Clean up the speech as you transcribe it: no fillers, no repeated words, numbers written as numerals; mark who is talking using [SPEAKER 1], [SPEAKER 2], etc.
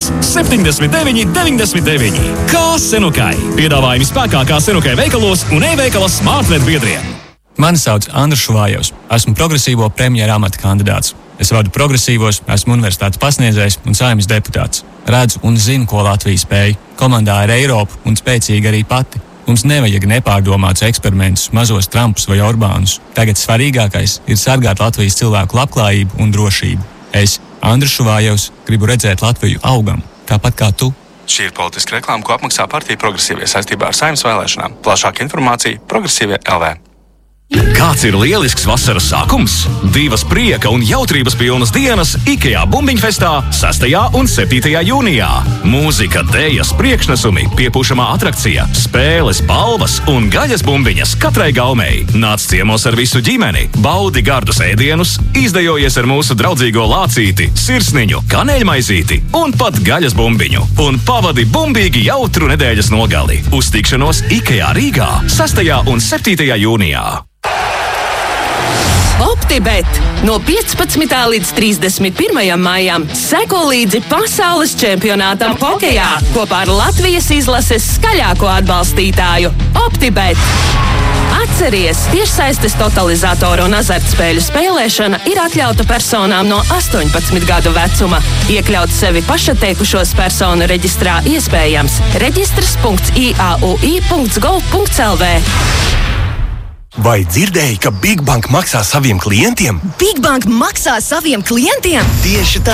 [SPEAKER 1] 7999. Kā Senukai. Piedāvājumi spēkā kā Senukai veikalos un e-veikala Smartnet biedriem.
[SPEAKER 2] Mani sauc Andris Šuvājovs. Esmu progresīvo premjera amata kandidāts. Es vadu progresīvos, esmu universitātes pasniedzējs un Saeimas deputāts. Redzu un zinu, ko Latvija spēj. Komandā ir Eiropa un spēcīga arī pati. Mums nevajag nepārdomātus eksperimentus, mazos Trumpus vai Orbānus. Tagad svarīgākais ir sargāt Latvijas cilvēku labklājību un drošību. Es, Andris Šuvājovs, gribu redzēt Latviju augam, tāpat kā tu.
[SPEAKER 3] Šī ir politiska reklāma, ko apmaksā partija Progresīvie saistībā ar Saeimas vēlēšanām. Plašāka informācija Progresīvie LV.
[SPEAKER 1] Kāds ir lielisks vasaras sākums? 2 prieka un jautrības pilnas dienas IKEA Bumbiņfestā 6. un 7. jūnijā. Mūzika, dējas, priekšnesumi, piepūšamā atrakcija, spēles, balvas un gaļas bumbiņas katrai gaumei. Nāc ciemos ar visu ģimeni, baudi gardus ēdienus, izdejojies ar mūsu draudzīgo lācīti, sirsniņu, kanēļmaizīti un pat gaļas bumbiņu. Un pavadi bumbīgi jautru nedēļas nogali. Uz tikšanos IKEA Rīgā 6. un 7. jūnijā.
[SPEAKER 4] OptiBet no 15. līdz 31. maijam seko līdzi pasaules čempionātam hokejā kopā ar Latvijas izlases skaļāko atbalstītāju OptiBet. Atceries, tiešsaistes totalizatoru un azartspēļu spēlēšana ir atļauta personām no 18 gadu vecuma. Iekļaut sevi pašatteikušos personu reģistrā iespējams reģistrs.iaui.gov.lv.
[SPEAKER 5] Vai dzirdēji, ka Big Bank maksā saviem klientiem?
[SPEAKER 6] Big Bank maksā saviem klientiem?
[SPEAKER 5] Tieši tā!